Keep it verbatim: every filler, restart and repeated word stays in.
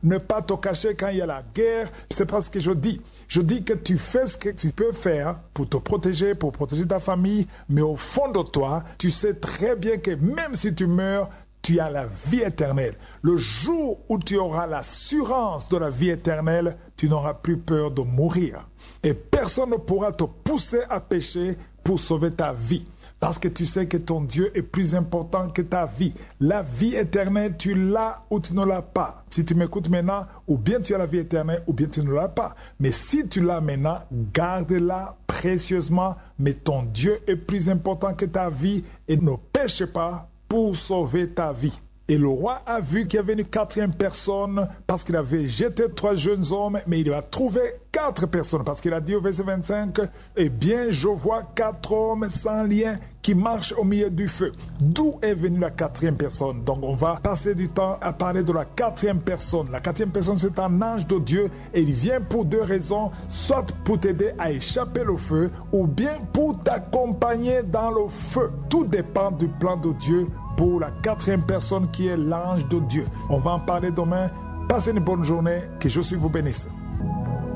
ne pas te cacher quand il y a la guerre. C'est pas ce que je dis. Je dis que tu fais ce que tu peux faire pour te protéger, pour protéger ta famille, mais au fond de toi, tu sais très bien que même si tu meurs, tu as la vie éternelle. Le jour où tu auras l'assurance de la vie éternelle, tu n'auras plus peur de mourir. Et personne ne pourra te pousser à pécher pour sauver ta vie. Parce que tu sais que ton Dieu est plus important que ta vie. La vie éternelle, tu l'as ou tu ne l'as pas. Si tu m'écoutes maintenant, ou bien tu as la vie éternelle, ou bien tu ne l'as pas. Mais si tu l'as maintenant, garde-la précieusement. Mais ton Dieu est plus important que ta vie et ne péche pas pour sauver ta vie. Et le roi a vu qu'il y avait une quatrième personne parce qu'il avait jeté trois jeunes hommes, mais il a trouvé quatre personnes parce qu'il a dit au verset vingt-cinq, « Eh bien, je vois quatre hommes sans lien qui marchent au milieu du feu. » D'où est venue la quatrième personne? Donc, on va passer du temps à parler de la quatrième personne. La quatrième personne, c'est un ange de Dieu et il vient pour deux raisons, soit pour t'aider à échapper au feu ou bien pour t'accompagner dans le feu. Tout dépend du plan de Dieu pour la quatrième personne qui est l'ange de Dieu. On va en parler demain. Passez une bonne journée. Que Jésus vous bénisse.